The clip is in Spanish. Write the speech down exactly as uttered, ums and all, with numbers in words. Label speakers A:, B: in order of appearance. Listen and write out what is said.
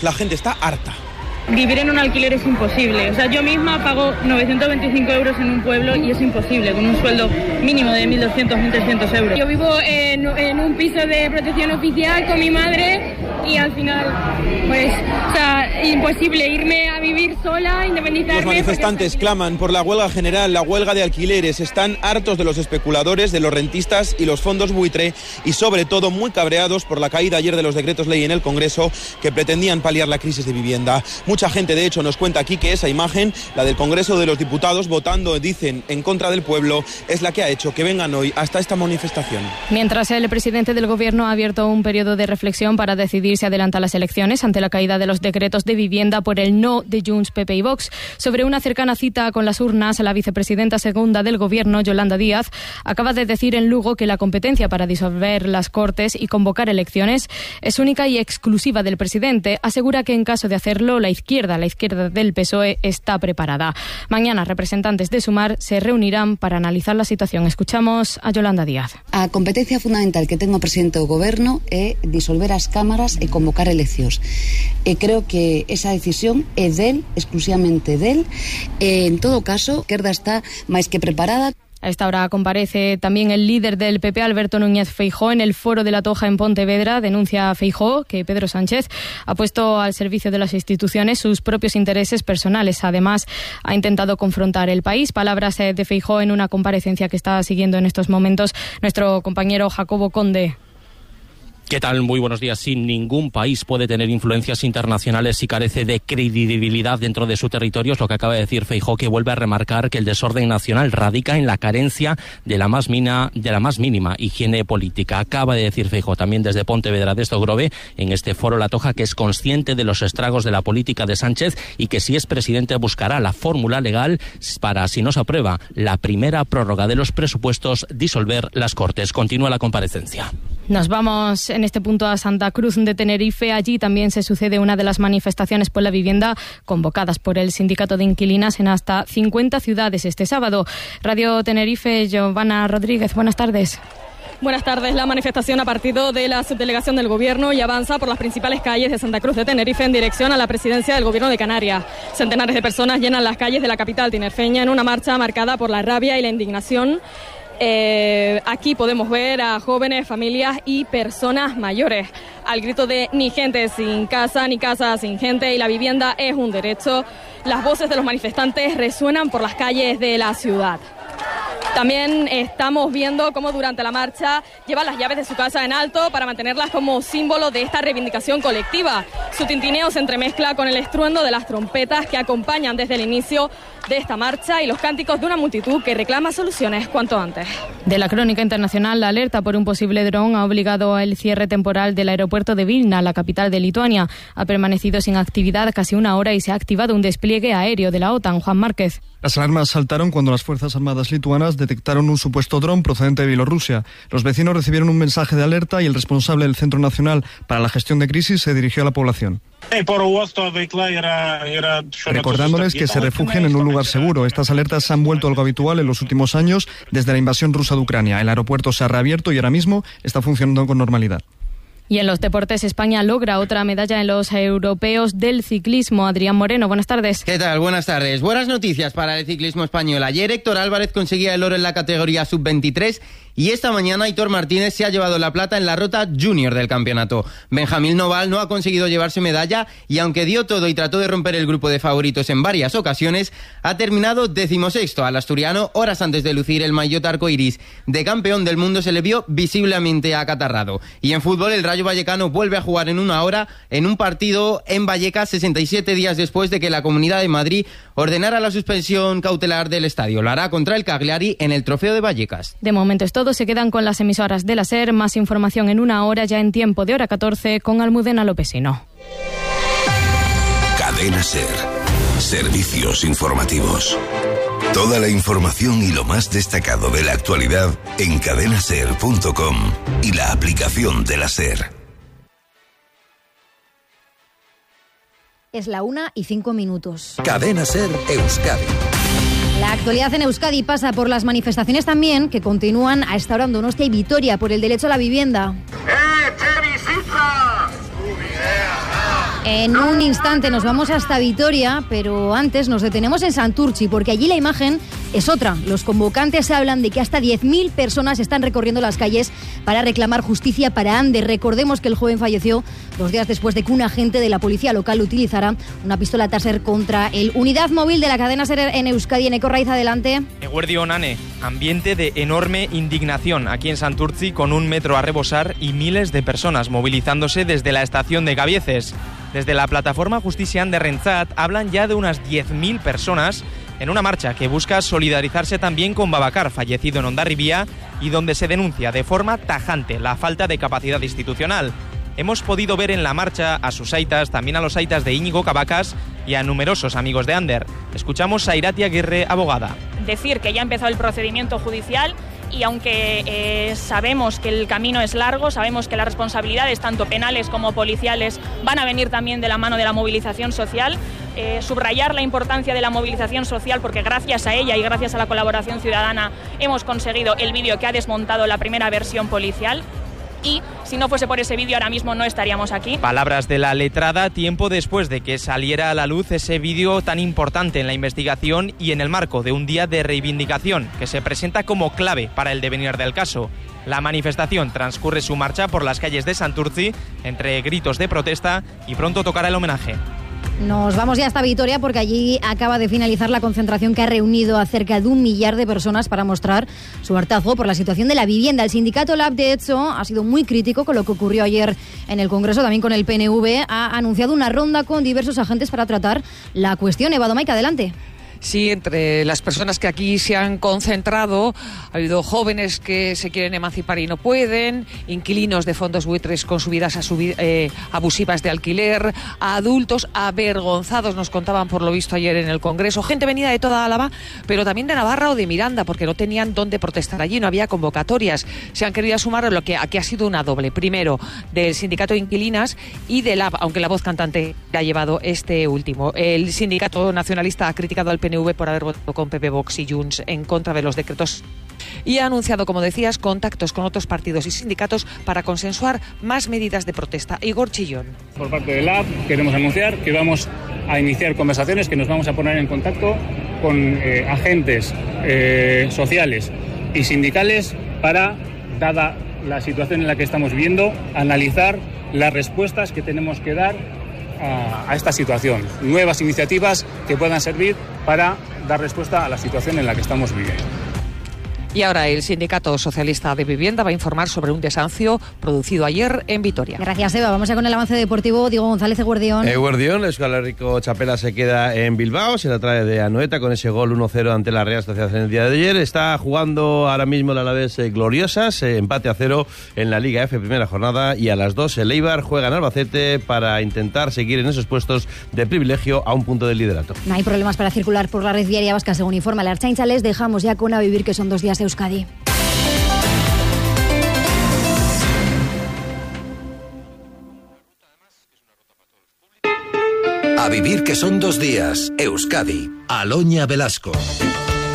A: La gente está harta.
B: Vivir en un alquiler es imposible. O sea, yo misma pago novecientos veinticinco euros en un pueblo y es imposible, con un sueldo mínimo de mil doscientos, mil trescientos euros. Yo vivo en, en un piso de protección oficial con mi madre y al final, pues, o sea, imposible irme a vivir sola, independizarme.
A: Los manifestantes claman por la huelga general, la huelga de alquileres. Están hartos de los especuladores, de los rentistas y los fondos buitre y sobre todo muy cabreados por la caída ayer de los decretos ley en el Congreso que pretendían paliar la crisis de vivienda. Mucha gente, de hecho, nos cuenta aquí que esa imagen, la del Congreso de los Diputados votando, dicen, en contra del pueblo, es la que ha hecho que vengan hoy hasta esta manifestación.
C: Mientras el presidente del Gobierno ha abierto un periodo de reflexión para decidir si adelanta las elecciones ante la caída de los decretos de vivienda por el no de Junts, P P y Vox. Sobre una cercana cita con las urnas, la vicepresidenta segunda del Gobierno, Yolanda Díaz, acaba de decir en Lugo que la competencia para disolver las Cortes y convocar elecciones es única y exclusiva del presidente. Asegura que en caso de hacerlo, la izquierda, la izquierda del P S O E, está preparada. Mañana, representantes de Sumar se reunirán para analizar la situación. Escuchamos a Yolanda Díaz.
D: A competencia fundamental que ten o presidente do Goberno é disolver as cámaras e convocar eleccións. E creo que esa decisión é del, exclusivamente del. E, en todo caso, a izquierda está máis que preparada.
C: A esta hora comparece también el líder del P P, Alberto Núñez Feijóo, en el Foro de la Toja en Pontevedra. Denuncia a Feijóo que Pedro Sánchez ha puesto al servicio de las instituciones sus propios intereses personales. Además, ha intentado confrontar el país. Palabras de Feijóo en una comparecencia que está siguiendo en estos momentos nuestro compañero Jacobo Conde.
E: ¿Qué tal? Muy buenos días. Sí, ningún país puede tener influencias internacionales si carece de credibilidad dentro de su territorio. Es lo que acaba de decir Feijóo, que vuelve a remarcar que el desorden nacional radica en la carencia de la más, mina, de la más mínima higiene política. Acaba de decir Feijóo también desde Pontevedra de Estogrove, en este foro La Toja, que es consciente de los estragos de la política de Sánchez y que si es presidente buscará la fórmula legal para, si no se aprueba la primera prórroga de los presupuestos, disolver las Cortes. Continúa la comparecencia.
C: Nos vamos en este punto a Santa Cruz de Tenerife. Allí también se sucede una de las manifestaciones por la vivienda convocadas por el Sindicato de Inquilinas en hasta cincuenta ciudades este sábado. Radio Tenerife, Giovanna Rodríguez, buenas tardes.
F: Buenas tardes. La manifestación ha partido de la subdelegación del Gobierno y avanza por las principales calles de Santa Cruz de Tenerife en dirección a la presidencia del Gobierno de Canarias. Centenares de personas llenan las calles de la capital tinerfeña en una marcha marcada por la rabia y la indignación. Eh, aquí podemos ver a jóvenes, familias y personas mayores al grito de ni gente sin casa, ni casa sin gente, y la vivienda es un derecho. Las voces de los manifestantes resuenan por las calles de la ciudad. También estamos viendo cómo durante la marcha llevan las llaves de su casa en alto para mantenerlas como símbolo de esta reivindicación colectiva. Su tintineo se entremezcla con el estruendo de las trompetas que acompañan desde el inicio de esta marcha y los cánticos de una multitud que reclama soluciones cuanto antes.
C: De la crónica internacional, la alerta por un posible dron ha obligado al cierre temporal del aeropuerto de Vilna, la capital de Lituania. Ha permanecido sin actividad casi una hora y se ha activado un despliegue aéreo de la OTAN. Juan Márquez.
G: Las alarmas saltaron cuando las Fuerzas Armadas lituanas detectaron un supuesto dron procedente de Bielorrusia. Los vecinos recibieron un mensaje de alerta y el responsable del Centro Nacional para la Gestión de Crisis se dirigió a la población. Recordándoles que se refugien en un lugar seguro. Estas alertas se han vuelto algo habitual en los últimos años desde la invasión rusa de Ucrania. El aeropuerto se ha reabierto y ahora mismo está funcionando con normalidad.
C: Y en los deportes, España logra otra medalla en los europeos del ciclismo. Adrián Moreno, buenas tardes.
H: ¿Qué tal? Buenas tardes. Buenas noticias para el ciclismo español. Ayer Héctor Álvarez conseguía el oro en la categoría sub veintitrés y esta mañana Aitor Martínez se ha llevado la plata en la ruta junior del campeonato. Benjamín Noval no ha conseguido llevarse medalla y aunque dio todo y trató de romper el grupo de favoritos en varias ocasiones, ha terminado decimosexto. Al asturiano, horas antes de lucir el maillot arcoiris de campeón del mundo, se le vio visiblemente acatarrado. Y en fútbol, el Rayo Vallecano vuelve a jugar en una hora en un partido en Vallecas sesenta y siete días después de que la Comunidad de Madrid ordenara la suspensión cautelar del estadio. Lo hará contra el Cagliari en el Trofeo de Vallecas.
C: De momento es todo. Se quedan con las emisoras de la SER. Más información en una hora, ya en tiempo de hora catorce, con Almudena Lopesino.
I: Cadena SER. Servicios informativos. Toda la información y lo más destacado de la actualidad en cadena ser punto com y la aplicación de la SER.
J: Es la una y cinco minutos.
I: Cadena SER Euskadi.
J: La actualidad en Euskadi pasa por las manifestaciones también que continúan a esta hora en Donostia y Vitoria por el derecho a la vivienda. En un instante nos vamos hasta Vitoria, pero antes nos detenemos en Santurtzi, porque allí la imagen es otra. Los convocantes hablan de que hasta diez mil personas están recorriendo las calles para reclamar justicia para Ander. Recordemos que el joven falleció dos días después de que un agente de la policía local utilizara una pistola Taser contra él. Unidad móvil de la cadena SER en Euskadi. Eneco Raiz, adelante.
K: Eguerdion, Ane. Ambiente de enorme indignación aquí en Santurtzi, con un metro a rebosar y miles de personas movilizándose desde la estación de Gabieces. Desde la plataforma Justicia Ander Rentzat hablan ya de unas diez mil personas en una marcha que busca solidarizarse también con Babacar, fallecido en Hondarribia, y donde se denuncia de forma tajante la falta de capacidad institucional. Hemos podido ver en la marcha a sus aitas, también a los aitas de Íñigo Cabacas y a numerosos amigos de Ander. Escuchamos a Irati Aguirre, abogada.
L: Decir que ya ha empezado el procedimiento judicial y aunque eh, sabemos que el camino es largo, sabemos que las responsabilidades tanto penales como policiales van a venir también de la mano de la movilización social, eh, subrayar la importancia de la movilización social porque gracias a ella y gracias a la colaboración ciudadana hemos conseguido el vídeo que ha desmontado la primera versión policial. Y si no fuese por ese vídeo ahora mismo no estaríamos aquí.
K: Palabras de la letrada tiempo después de que saliera a la luz ese vídeo tan importante en la investigación y en el marco de un día de reivindicación que se presenta como clave para el devenir del caso. La manifestación transcurre su marcha por las calles de Santurtzi entre gritos de protesta y pronto tocará el homenaje.
J: Nos vamos ya hasta Vitoria porque allí acaba de finalizar la concentración que ha reunido a cerca de un millar de personas para mostrar su hartazgo por la situación de la vivienda. El sindicato Lab, de hecho, ha sido muy crítico con lo que ocurrió ayer en el Congreso, también con el P N V. Ha anunciado una ronda con diversos agentes para tratar la cuestión. Eva Domaica, adelante.
M: Sí, entre las personas que aquí se han concentrado ha habido jóvenes que se quieren emancipar y no pueden, inquilinos de fondos buitres con subidas a subi- eh, abusivas de alquiler, adultos avergonzados, nos contaban por lo visto ayer en el Congreso, gente venida de toda Álava, pero también de Navarra o de Miranda, porque no tenían dónde protestar allí, no había convocatorias. Se han querido sumar a lo que aquí ha sido una doble, primero del sindicato de inquilinas y del A B, aunque la voz cantante ha llevado este último. El sindicato nacionalista ha criticado al P N V por haber votado con P P, Vox y Junts en contra de los decretos y ha anunciado, como decías, contactos con otros partidos y sindicatos para consensuar más medidas de protesta. Igor Chillón.
N: Por parte del A B queremos anunciar que vamos a iniciar conversaciones, que nos vamos a poner en contacto con eh, agentes eh, sociales y sindicales para, dada la situación en la que estamos viviendo, analizar las respuestas que tenemos que dar a esta situación, nuevas iniciativas que puedan servir para dar respuesta a la situación en la que estamos viviendo.
M: Y ahora el Sindicato Socialista de Vivienda va a informar sobre un desahucio producido ayer en Vitoria.
J: Gracias, Eva. Vamos ya con el avance deportivo. Diego González, Eguerdión.
O: Eguerdión, Euskal Herriko Txapela se queda en Bilbao, se la trae de Anoeta con ese gol uno cero ante la Real Sociedad en el día de ayer. Está jugando ahora mismo el Alavés eh, Gloriosas, eh, empate a cero en la Liga F, primera jornada, y a las dos el Eibar juega en Albacete para intentar seguir en esos puestos de privilegio a un punto del liderato.
J: No hay problemas para circular por la red viaria vasca, según informa la Ertzaintza. Les dejamos ya con A Vivir, que son dos días Euskadi.
I: A Vivir, que son dos días Euskadi. Aloña Velasco.